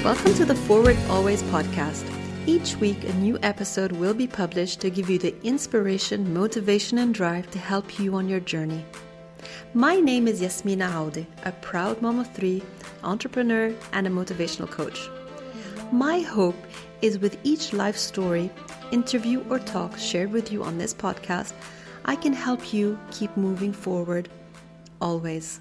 Welcome to the Forward Always podcast. Each week, a new episode will be published to give you the inspiration, motivation, and drive to help you on your journey. My name is Yasmina Aude, a proud mom of three, entrepreneur, and a motivational coach. My hope is with each life story, interview, or talk shared with you on this podcast, I can help you keep moving forward, always.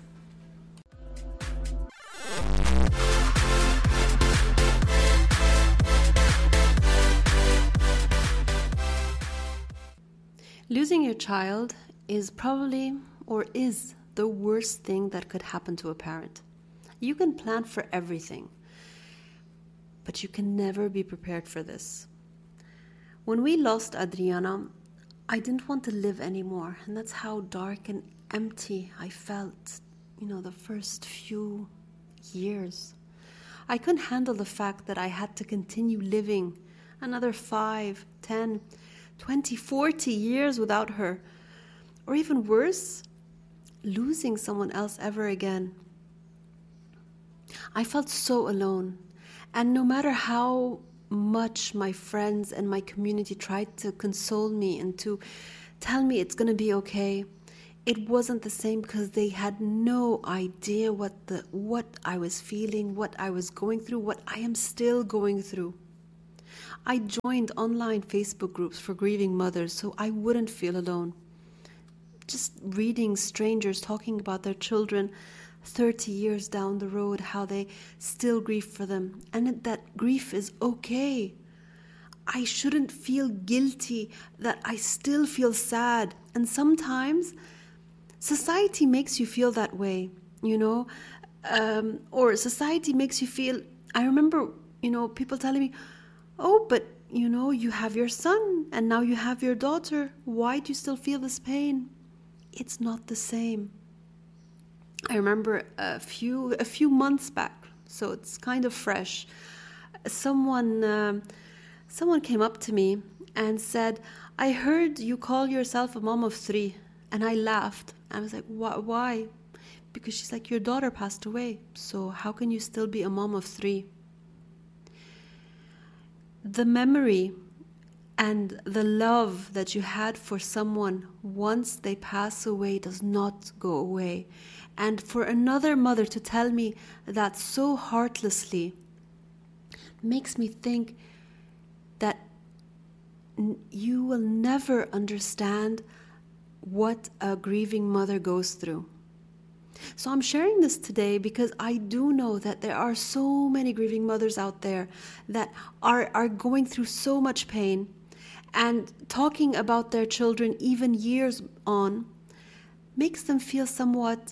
Losing your child is probably or is the worst thing that could happen to a parent. You can plan for everything, but you can never be prepared for this. When we lost Adriana, I didn't want to live anymore, and that's how dark and empty I felt, the first few years. I couldn't handle the fact that I had to continue living another 5, 10, 20, 40 years without her. Or even worse, losing someone else ever again. I felt so alone. And no matter how much my friends and my community tried to console me and to tell me it's going to be okay, it wasn't the same because they had no idea what I was feeling, what I was going through, what I am still going through. I joined online Facebook groups for grieving mothers so I wouldn't feel alone. Just reading strangers talking about their children 30 years down the road, how they still grieve for them, and that grief is okay. I shouldn't feel guilty that I still feel sad. And sometimes society makes you feel that way, or society makes you feel, I remember, people telling me, oh, but you have your son and now you have your daughter. Why do you still feel this pain? It's not the same. I remember a few months back, so it's kind of fresh. Someone came up to me and said, I heard you call yourself a mom of 3. And I laughed. I was like, why? Because she's like, your daughter passed away, so how can you still be a mom of 3? The memory and the love that you had for someone once they pass away does not go away. And for another mother to tell me that so heartlessly makes me think that you will never understand what a grieving mother goes through. So I'm sharing this today because I do know that there are so many grieving mothers out there that are going through so much pain, and talking about their children even years on makes them feel somewhat,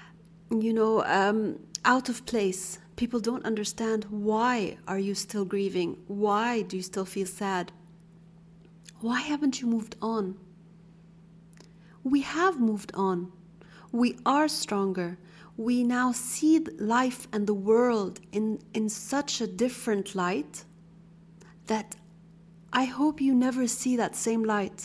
out of place. People don't understand, why are you still grieving? Why do you still feel sad? Why haven't you moved on? We have moved on. We are stronger. We now see life and the world in such a different light that I hope you never see that same light.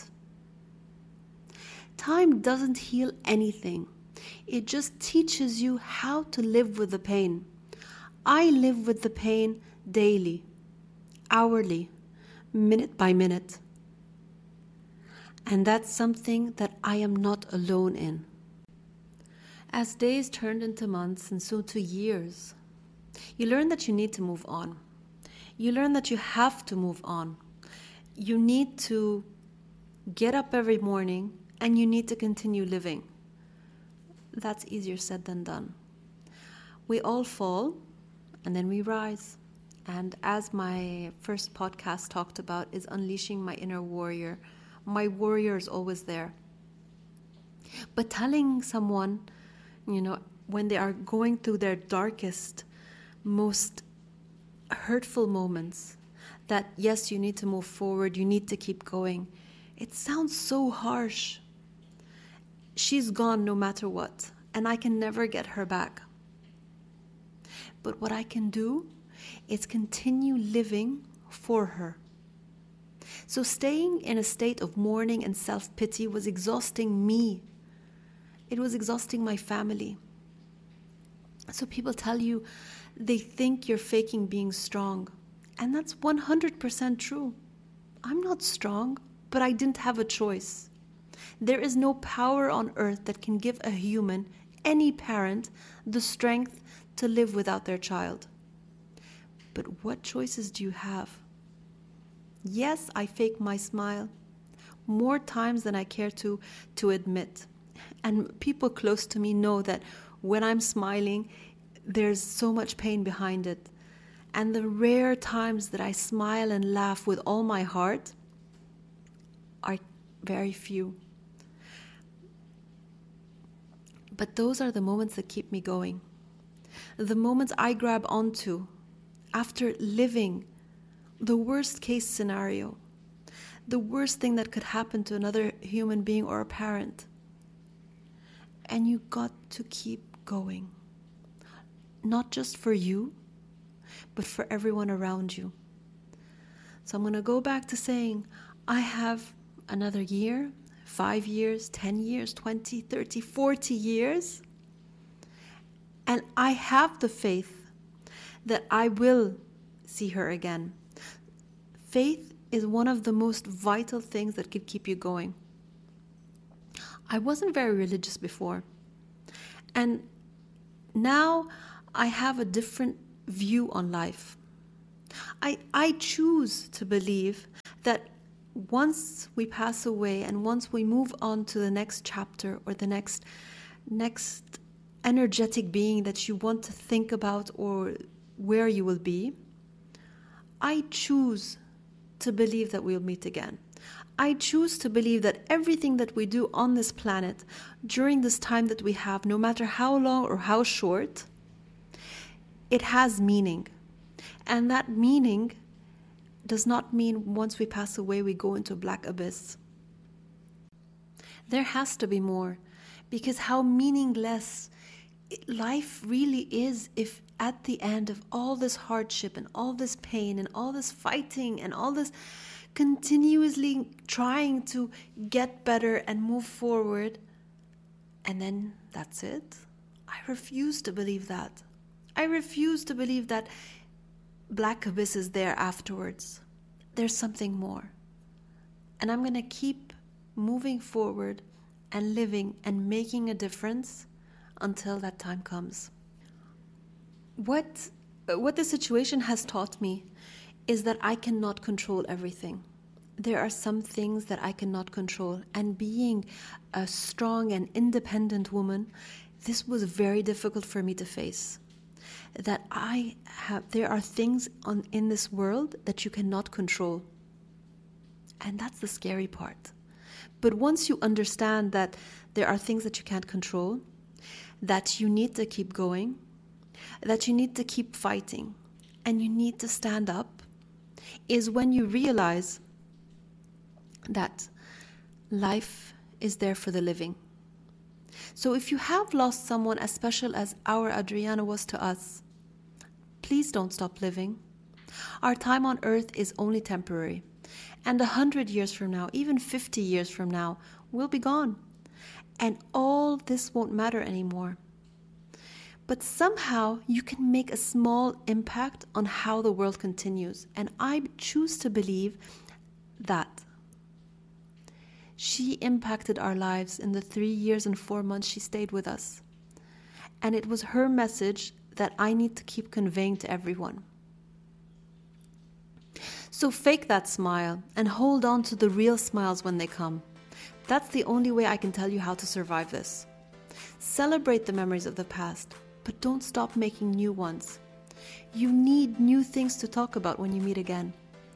Time doesn't heal anything. It just teaches you how to live with the pain. I live with the pain daily, hourly, minute by minute. And that's something that I am not alone in. As days turned into months and so to years, you learn that you need to move on. You learn that you have to move on. You need to get up every morning and you need to continue living. That's easier said than done. We all fall and then we rise. And as my first podcast talked about, is unleashing my inner warrior. My warrior is always there. But telling someone, when they are going through their darkest, most hurtful moments, that yes, you need to move forward, you need to keep going, it sounds so harsh. She's gone no matter what, and I can never get her back. But what I can do is continue living for her. So staying in a state of mourning and self-pity was exhausting me. It was exhausting my family. So people tell you they think you're faking being strong. And that's 100% true. I'm not strong, but I didn't have a choice. There is no power on earth that can give a human, any parent, the strength to live without their child. But what choices do you have? Yes, I fake my smile more times than I care to admit. And people close to me know that when I'm smiling, there's so much pain behind it. And the rare times that I smile and laugh with all my heart are very few. But those are the moments that keep me going. The moments I grab onto after living the worst case scenario, the worst thing that could happen to another human being or a parent. And you got to keep going. Not just for you, but for everyone around you. So I'm going to go back to saying, I have another year, 5 years, 10 years, 20, 30, 40 years. And I have the faith that I will see her again. Faith is one of the most vital things that could keep you going. I wasn't very religious before. And now I have a different view on life. I choose to believe that once we pass away and once we move on to the next chapter or the next energetic being that you want to think about or where you will be, I choose to believe that we'll meet again. I choose to believe that everything that we do on this planet during this time that we have, no matter how long or how short, it has meaning. And that meaning does not mean once we pass away we go into a black abyss. There has to be more, because how meaningless life really is if at the end of all this hardship and all this pain and all this fighting and all this continuously trying to get better and move forward, and then that's it. I refuse to believe that. I refuse to believe that black abyss is there afterwards. There's something more. And I'm going to keep moving forward and living and making a difference until that time comes. What the situation has taught me is that I cannot control everything. There are some things that I cannot control. And being a strong and independent woman, this was very difficult for me to face. That there are things in this world that you cannot control. And that's the scary part. But once you understand that there are things that you can't control, that you need to keep going, that you need to keep fighting, and you need to stand up, is when you realize that life is there for the living. So if you have lost someone as special as our Adriana was to us, please don't stop living. Our time on earth is only temporary. And 100 years from now, even 50 years from now, we'll be gone. And all this won't matter anymore. But somehow you can make a small impact on how the world continues. And I choose to believe that she impacted our lives in the 3 years and 4 months she stayed with us. And it was her message that I need to keep conveying to everyone. So fake that smile and hold on to the real smiles when they come. That's the only way I can tell you how to survive this. Celebrate the memories of the past, but don't stop making new ones. You need new things to talk about when you meet again.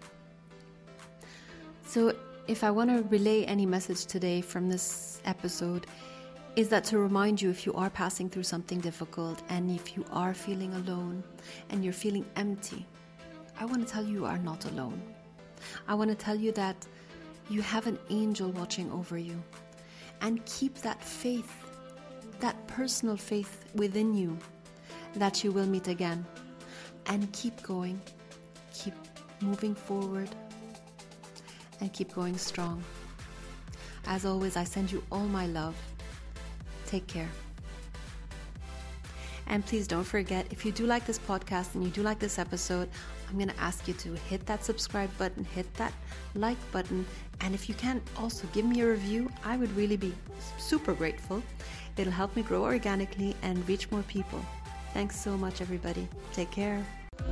So if I want to relay any message today from this episode, is that to remind you, if you are passing through something difficult and if you are feeling alone and you're feeling empty, I want to tell you are not alone. I want to tell you that you have an angel watching over you. And keep that faith, that personal faith within you that you will meet again. And keep going, keep moving forward, and keep going strong. As always, I send you all my love. Take care. And please don't forget, if you do like this podcast and you do like this episode, I'm going to ask you to hit that subscribe button, hit that like button, and if you can, also give me a review. I would really be super grateful. It'll help me grow organically and reach more people. Thanks so much, everybody. Take care.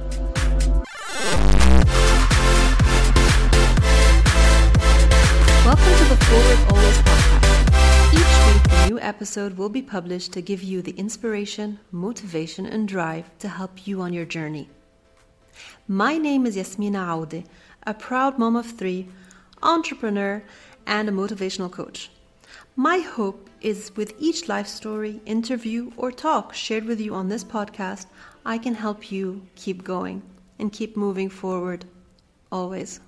Welcome to the Forward Always podcast. Each week, a new episode will be published to give you the inspiration, motivation, and drive to help you on your journey. My name is Yasmina Aude, a proud mom of 3, entrepreneur, and a motivational coach. My hope is with each life story, interview, or talk shared with you on this podcast, I can help you keep going and keep moving forward, always.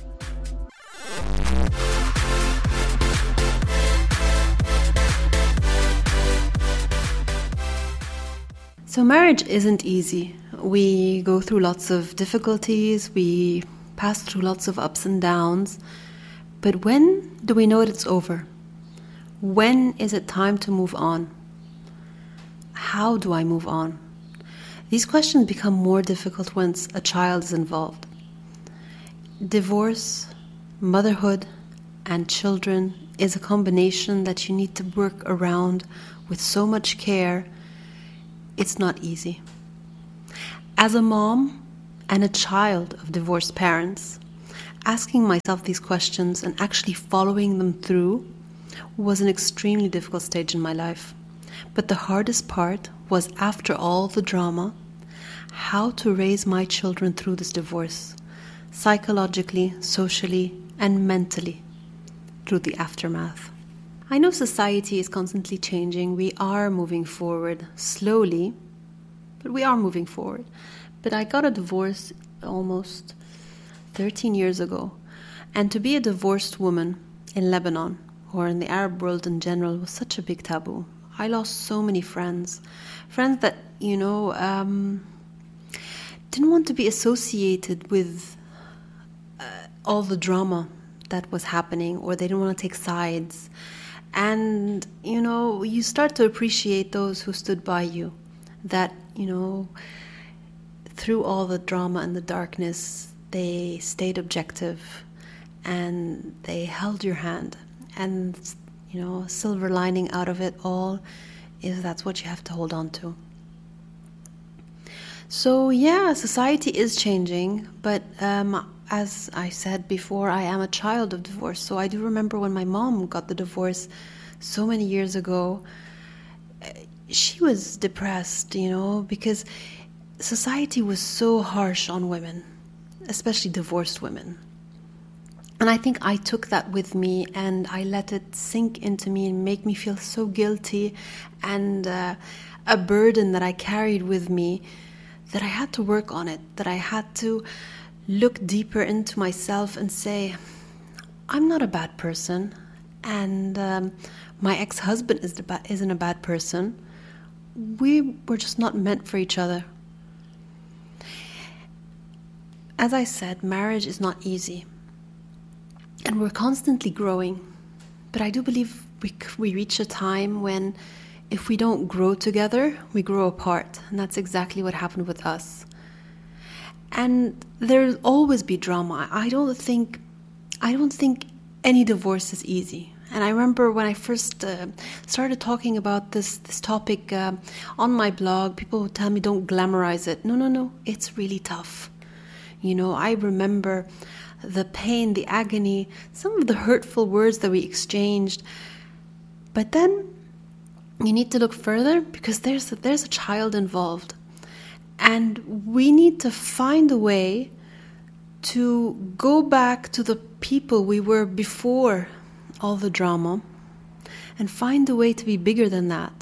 So marriage isn't easy. We go through lots of difficulties, we pass through lots of ups and downs. But when do we know it's over? When is it time to move on? How do I move on? These questions become more difficult once a child is involved. Divorce, motherhood, and children is a combination that you need to work around with so much care. It's not easy. As a mom and a child of divorced parents, asking myself these questions and actually following them through was an extremely difficult stage in my life. But the hardest part was, after all the drama, how to raise my children through this divorce, psychologically, socially, and mentally, through the aftermath. I know society is constantly changing. We are moving forward slowly, but we are moving forward. But I got a divorce almost 13 years ago. And to be a divorced woman in Lebanon, or in the Arab world in general, was such a big taboo. I lost so many friends that, didn't want to be associated with all the drama that was happening, or they didn't want to take sides. And, you start to appreciate those who stood by you, that, through all the drama and the darkness, they stayed objective and they held your hand. And, a silver lining out of it all is that's what you have to hold on to. So, yeah, society is changing, but as I said before, I am a child of divorce. So I do remember when my mom got the divorce so many years ago, she was depressed, because society was so harsh on women, especially divorced women. And I think I took that with me and I let it sink into me and make me feel so guilty and a burden that I carried with me, that I had to work on it, that I had to look deeper into myself and say, I'm not a bad person, and my ex-husband isn't a bad person. We were just not meant for each other. As I said, marriage is not easy, and we're constantly growing. But I do believe we reach a time when, if we don't grow together, we grow apart, and that's exactly what happened with us. And there'll always be drama. I don't think any divorce is easy. And I remember when I first started talking about this topic on my blog, people would tell me, don't glamorize it. No, it's really tough. I remember the pain, the agony, some of the hurtful words that we exchanged. But then you need to look further, because there's a child involved. And we need to find a way to go back to the people we were before all the drama and find a way to be bigger than that.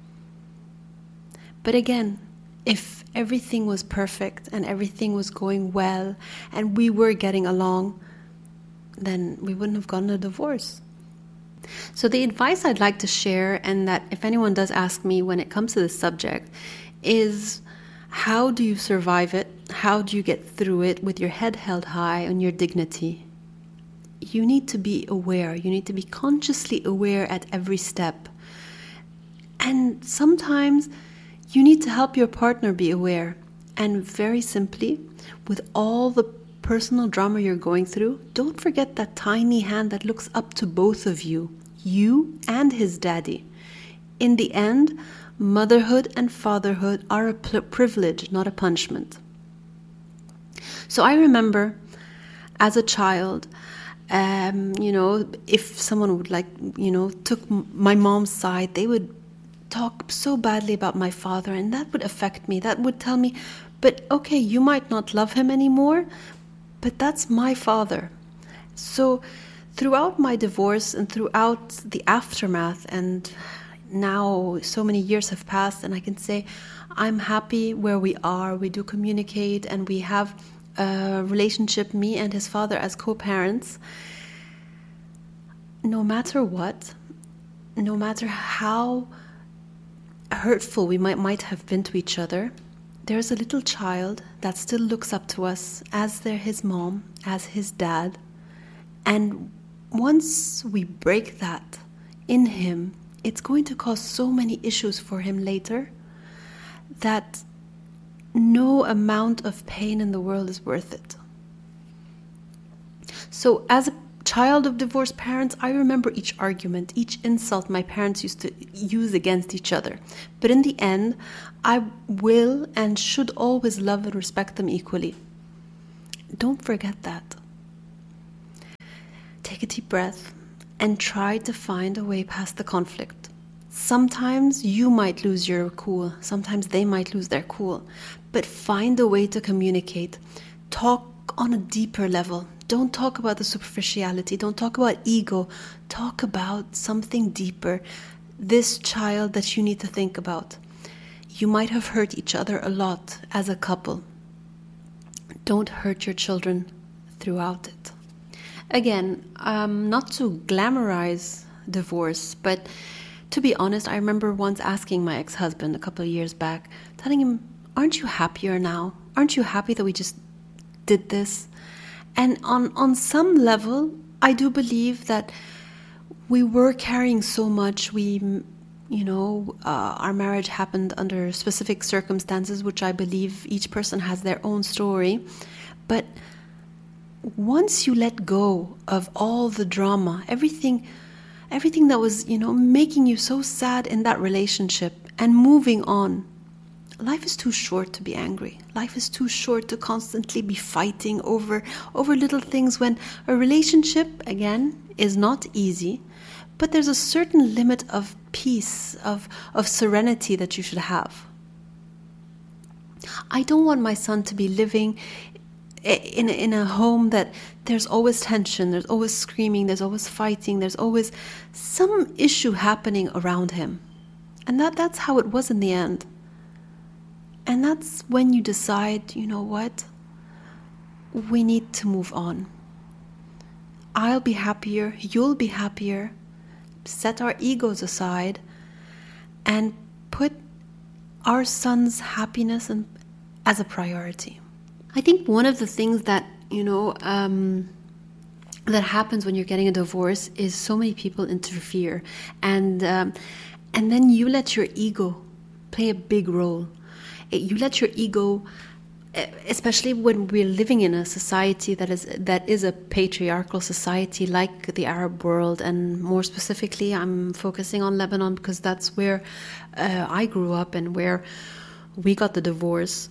But again, if everything was perfect and everything was going well and we were getting along, then we wouldn't have gotten a divorce. So the advice I'd like to share, and that if anyone does ask me when it comes to this subject, is how do you survive it? How do you get through it with your head held high and your dignity? You need to be aware. You need to be consciously aware at every step. And sometimes You need to help your partner be aware. And very simply, with all the personal drama you're going through, don't forget that tiny hand that looks up to both of you and his daddy. In the end, motherhood and fatherhood are a privilege, not a punishment. So I remember as a child, if someone would took my mom's side, they would talk so badly about my father, and that would affect me. That would tell me, but okay, you might not love him anymore, but that's my father. So throughout my divorce and throughout the aftermath, and now so many years have passed, and I can say I'm happy where we are. We do communicate, and we have a relationship, me and his father, as co-parents. No matter what, no matter how hurtful we might have been to each other, there's a little child that still looks up to us as they're his mom, as his dad. And once we break that in him, it's going to cause so many issues for him later that no amount of pain in the world is worth it. So as a child of divorced parents, I remember each argument, each insult my parents used to use against each other. But in the end, I will and should always love and respect them equally. Don't forget that. Take a deep breath and try to find a way past the conflict. Sometimes you might lose your cool, sometimes they might lose their cool, but find a way to communicate. Talk on a deeper level. Don't talk about the superficiality. Don't talk about ego. Talk about something deeper. This child that you need to think about. You might have hurt each other a lot as a couple. Don't hurt your children throughout it. Again, not to glamorize divorce, but to be honest, I remember once asking my ex-husband a couple of years back, telling him, aren't you happier now? Aren't you happy that we just did this? And on some level, I do believe that we were carrying so much. Our marriage happened under specific circumstances, which I believe each person has their own story. But once you let go of all the drama, everything that was, making you so sad in that relationship, and moving on, life is too short to be angry. Life is too short to constantly be fighting over little things, when a relationship, again, is not easy, but there's a certain limit of peace, of serenity that you should have. I don't want my son to be living in a home that there's always tension, there's always screaming, there's always fighting, there's always some issue happening around him. And that's how it was in the end. And that's when you decide, you know what? We need to move on. I'll be happier, you'll be happier. Set our egos aside and put our son's happiness as a priority. I think one of the things that, that happens when you're getting a divorce is so many people interfere. And then you let your ego play a big role. You let your ego, especially when we're living in a society that is a patriarchal society like the Arab world, and more specifically I'm focusing on Lebanon because that's where I grew up and where we got the divorce.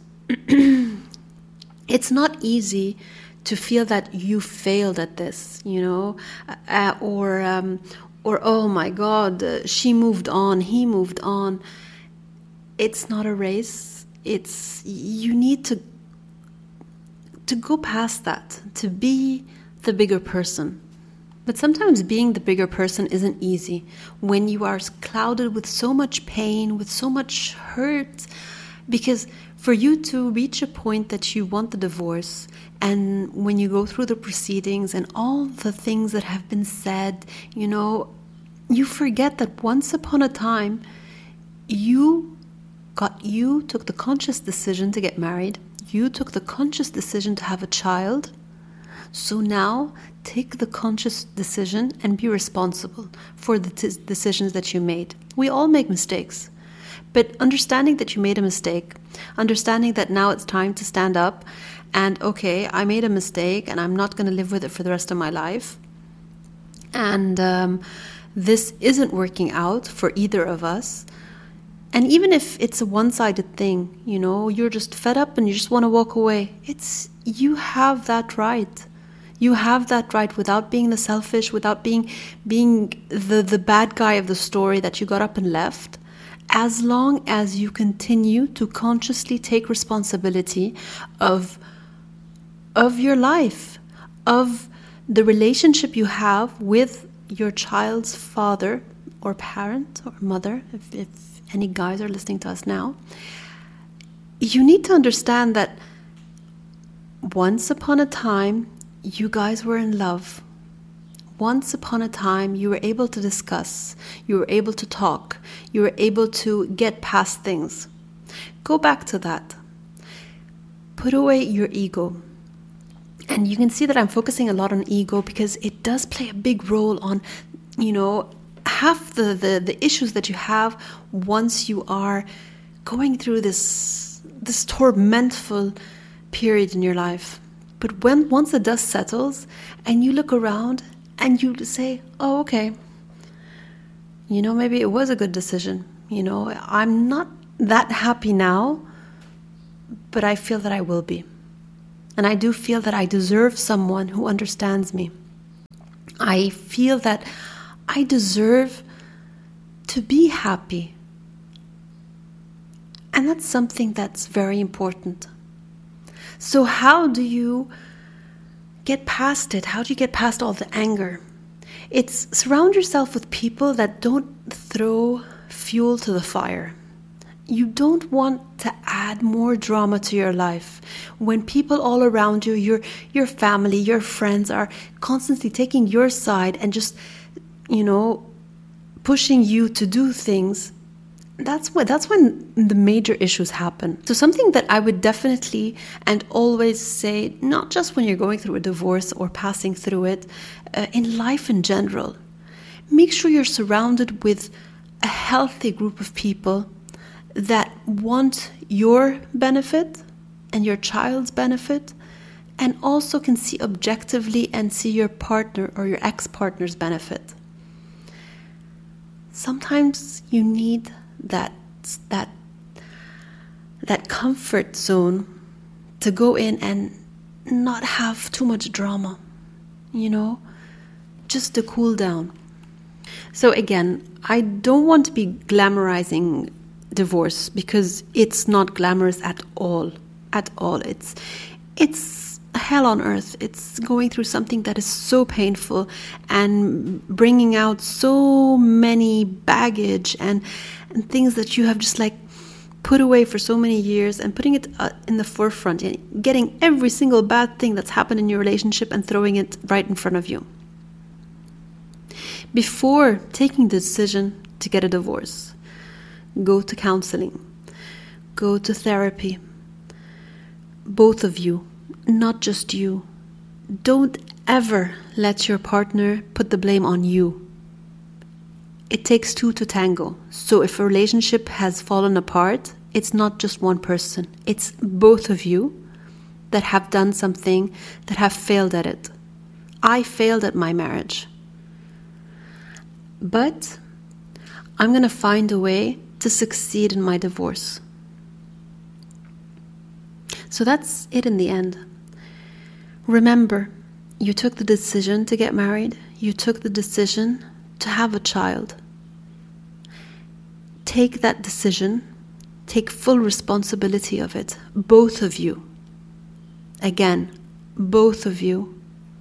It's not easy to feel that you failed at this, or oh my God, she moved on, he moved on. It's not a race. You need to go past that, to be the bigger person. But sometimes being the bigger person isn't easy when you are clouded with so much pain, with so much hurt, because for you to reach a point that you want the divorce, and when you go through the proceedings and all the things that have been said, you forget that once upon a time you took the conscious decision to get married. You took the conscious decision to have a child. So now take the conscious decision and be responsible for the decisions that you made. We all make mistakes, But understanding that you made a mistake, understanding that now it's time to stand up and, okay, I made a mistake and I'm not going to live with it for the rest of my life. And this isn't working out for either of us. And even if it's a one-sided thing, you know, you're just fed up and you just want to walk away, you have that right. You have that right without being the selfish, without being the bad guy of the story that you got up and left. As long as you continue to consciously take responsibility of your life, of the relationship you have with your child's father or parent or mother, if any guys are listening to us now, you need to understand that once upon a time, you guys were in love. Once upon a time, you were able to discuss, you were able to talk, you were able to get past things. Go back to that. Put away your ego. And you can see that I'm focusing a lot on ego because it does play a big role on, you know, half the issues that you have once you are going through this tormentful period in your life. But once the dust settles and you look around and you say, oh, okay, you know, maybe it was a good decision. You know, I'm not that happy now, but I feel that I will be. And I do feel that I deserve someone who understands me. I feel that I deserve to be happy. And that's something that's very important. So how do you get past it? How do you get past all the anger? It's surround yourself with people that don't throw fuel to the fire. You don't want to add more drama to your life. When people all around you, your family, your friends are constantly taking your side and just, you know, pushing you to do things, that's when the major issues happen. So something that I would definitely and always say, not just when you're going through a divorce or passing through it, in life in general, make sure you're surrounded with a healthy group of people that want your benefit and your child's benefit, and also can see objectively and see your partner or your ex-partner's benefit. Sometimes you need that comfort zone to go in and not have too much drama, you know, just to cool down. So again, I don't want to be glamorizing divorce because it's not glamorous at all. It's hell on earth. It's going through something that is so painful and bringing out so many baggage and things that you have just like put away for so many years, and putting it in the forefront and getting every single bad thing that's happened in your relationship and throwing it right in front of you. Before taking the decision to get a divorce, go to counseling, go to therapy. Both of you, not just you. Don't ever let your partner put the blame on you. It takes two to tango. So if a relationship has fallen apart, it's not just one person. It's both of you that have done something, that have failed at it. I failed at my marriage. But I'm going to find a way to succeed in my divorce. So that's it in the end. Remember, you took the decision to get married. You took the decision to have a child. Take that decision. Take full responsibility of it. Both of you. Again, both of you.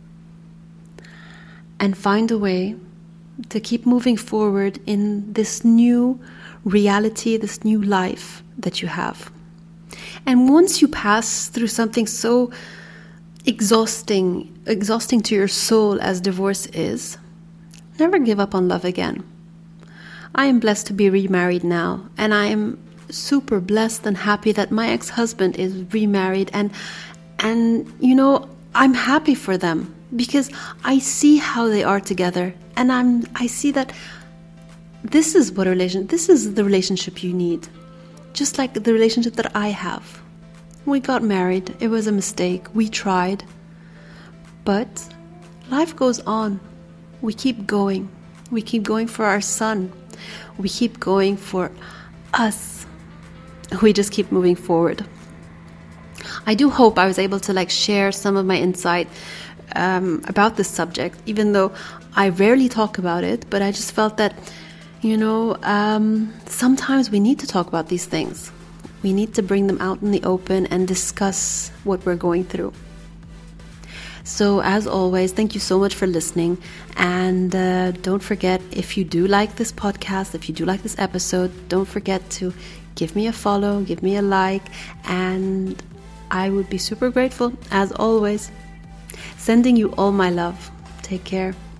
And find a way to keep moving forward in this new reality, this new life that you have. And once you pass through something so exhausting to your soul as divorce is, never give up on love again. I am blessed to be remarried now, and I am super blessed and happy that my ex-husband is remarried, and you know, I'm happy for them because I see how they are together, and I see that this is the relationship you need. Just like the relationship that I have. We got married. It was a mistake. We tried. But life goes on. We keep going. We keep going for our son. We keep going for us. We just keep moving forward. I do hope I was able to share some of my insight about this subject, even though I rarely talk about it, but I just felt that, sometimes we need to talk about these things. We need to bring them out in the open and discuss what we're going through. So as always, thank you so much for listening. And don't forget, if you do like this podcast, if you do like this episode, don't forget to give me a follow, give me a like, and I would be super grateful, as always. Sending you all my love. Take care.